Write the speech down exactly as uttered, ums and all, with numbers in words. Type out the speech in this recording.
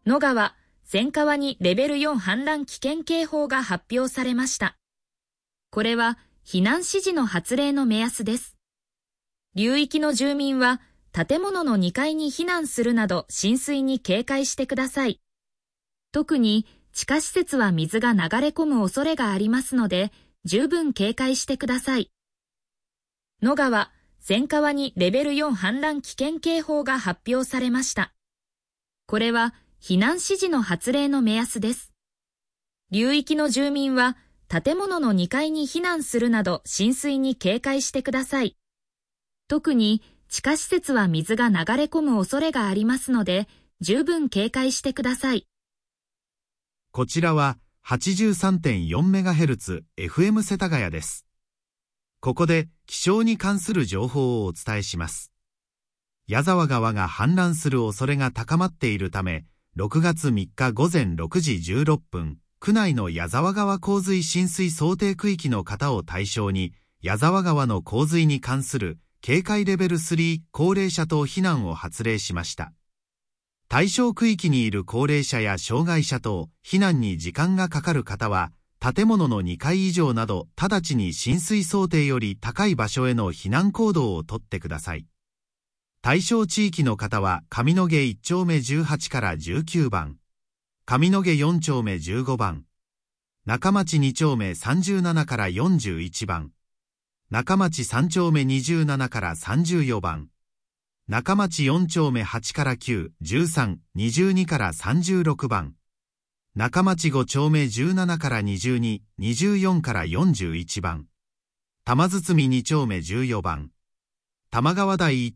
野川、千川にレベルよん氾濫危険警報が発表されました。これは避難指示の発令の目安です。流域の住民は建物のにかいに避難するなど浸水に警戒してください。特に地下施設は水が流れ込む恐れがありますので、十分警戒してください。野川、千川にレベルよん氾濫危険警報が発表されました。これは避難指示の発令の目安です。流域の住民は建物のにかいに避難するなど浸水に警戒してください。特に地下施設は水が流れ込む恐れがありますので、十分警戒してください。 こちらは はちじゅうさんてんよんメガヘルツ エフエム 世田谷です。ここで気象に関する情報をお伝えします。矢沢川が氾濫する恐れが高まっているため、ろくがつみっかごぜんろくじじゅうろっぷん、区内の矢沢川洪水浸水想定区域の方を対象に、矢沢川の洪水に関する警戒レベルスリー高齢者等避難を発令しました。対象区域にいる高齢者や障害者等、避難に時間がかかる方は、建物のにかい以上など直ちに浸水想定より高い場所への避難行動をとってください。対象地域の方は上野毛いち丁目じゅうはちからじゅうきゅうばん、上野毛よん丁目じゅうごばん、中町に丁目さんじゅうななからよんじゅういちばん、中町さん丁目にじゅうななからさんじゅうよんばん、中町よん丁目はちからきゅう、じゅうさん、にじゅうにからさんじゅうろくばん、中町ご丁目じゅうななからにじゅうに、にじゅうよんからよんじゅういちばん、玉堤に丁目じゅうよんばん、玉川台いち